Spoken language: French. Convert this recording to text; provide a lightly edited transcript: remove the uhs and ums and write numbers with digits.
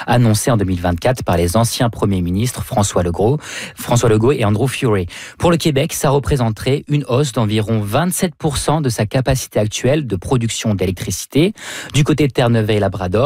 annoncée en 2024 par les anciens premiers ministres François Legault et Andrew Furey. Pour le Québec, ça représenterait une hausse d'environ 27% de sa capacité actuelle de production d'électricité. Du côté de Terre-Neuve et Labrador,